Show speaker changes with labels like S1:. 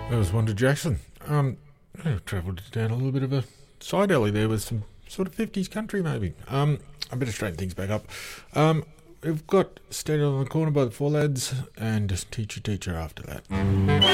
S1: That was Wanda Jackson. I travelled down a little bit of a side alley there with some sort of 50s country maybe. I better straighten things back up. We've got Standing on the Corner by the Four Lads and Teacher Teacher after that.